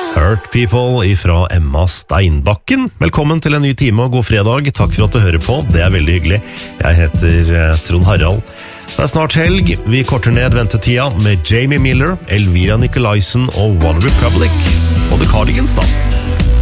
Hurt People ifra Emma Steinbakken. Velkommen til en ny time og god fredag. Takk for at du hører på, det er veldig hyggelig. Jeg heter Trond Harald. Det er snart helg. Vi korter ned ventetida med Jamie Miller, Elvira Nicolaisen og One Republic. Og The Cardigans da.